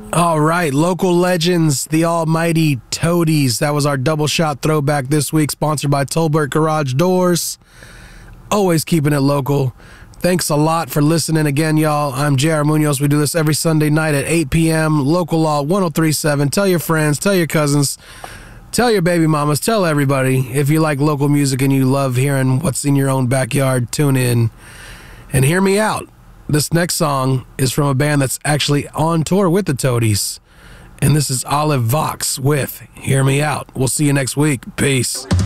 All right, local legends, the almighty Toadies. That was our double shot throwback this week, sponsored by Tolbert Garage Doors. Always keeping it local. Thanks a lot for listening again, y'all. I'm J.R. Munoz. We do this every Sunday night at 8 p.m. Local Law 1037. Tell your friends, tell your cousins, tell your baby mamas, tell everybody. If you like local music and you love hearing what's in your own backyard, tune in and hear me out. This next song is from a band that's actually on tour with the Toadies. And this is Olive Vox with Hear Me Out. We'll see you next week. Peace.